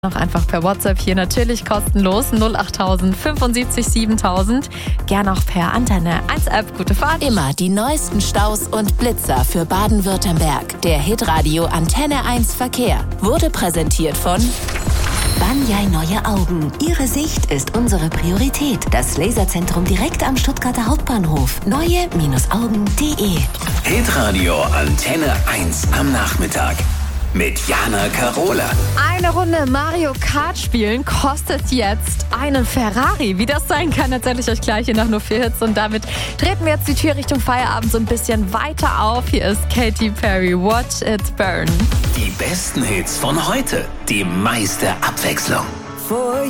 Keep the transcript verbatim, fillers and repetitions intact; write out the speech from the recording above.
Noch einfach per WhatsApp hier natürlich kostenlos null acht fünfundsiebzig siebentausend. Gern auch per Antenne eins App. Gute Fahrt. Immer die neuesten Staus und Blitzer für Baden-Württemberg. Der Hitradio Antenne eins Verkehr wurde präsentiert von Banyai Neue Augen. Ihre Sicht ist unsere Priorität. Das Laserzentrum direkt am Stuttgarter Hauptbahnhof. neue Augen punkt de. Hitradio Antenne eins am Nachmittag. Mit Jana Karola. Eine Runde Mario Kart spielen kostet jetzt einen Ferrari. Wie das sein kann, erzähle ich euch gleich hier nach nur vier Hits. Und damit treten wir jetzt die Tür Richtung Feierabend so ein bisschen weiter auf. Hier ist Katy Perry, Watch It Burn. Die besten Hits von heute. Die meiste Abwechslung. For